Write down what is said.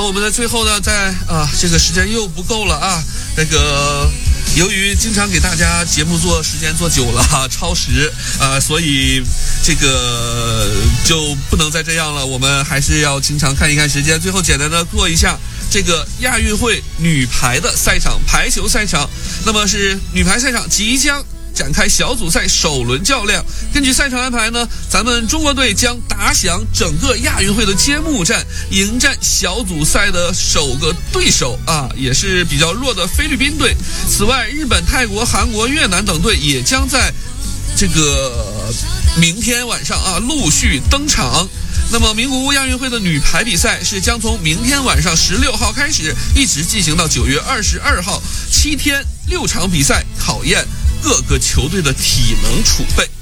我们的最后呢，这个时间又不够了啊，由于经常给大家节目时间做久了超时所以这个就不能再这样了，我们还是要经常看一看时间。最后简单的做一下这个亚运会女排的赛场，排球赛场，那么是女排赛场即将展开小组赛首轮较量。根据赛程安排呢，咱们中国队将打响整个亚运会的揭幕战，迎战小组赛的首个对手也是比较弱的菲律宾队。此外，日本、泰国、韩国、越南等队也将在这个明天晚上陆续登场。那么名古屋亚运会的女排比赛是将从明天晚上16号开始，一直进行到9月22号，7天6场比赛，考验各个球队的体能储备。